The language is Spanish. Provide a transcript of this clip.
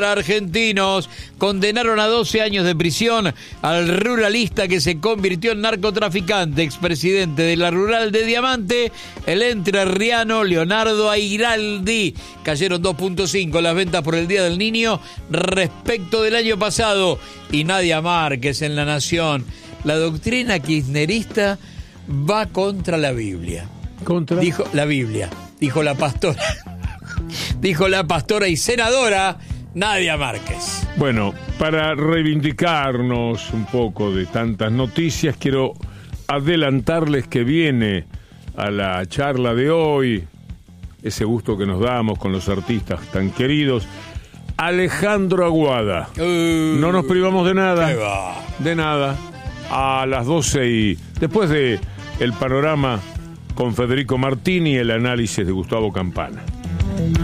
Argentinos condenaron a 12 años de prisión al ruralista que se convirtió en narcotraficante, expresidente de la Rural de Diamante, el entrerriano Leonardo Airaldi. Cayeron 2.5 las ventas por el Día del Niño respecto del año pasado. Y Nadia Márquez en La Nación: la doctrina kirchnerista va contra la Biblia. Dijo la Biblia, dijo la pastora. Dijo la pastora y senadora Nadia Márquez. Bueno, para reivindicarnos un poco de tantas noticias, quiero adelantarles que viene a la charla de hoy, ese gusto que nos damos con los artistas tan queridos, Alejandro Aguada. No nos privamos de nada. De nada. A las 12 y después de el panorama con Federico Martini, el análisis de Gustavo Campana.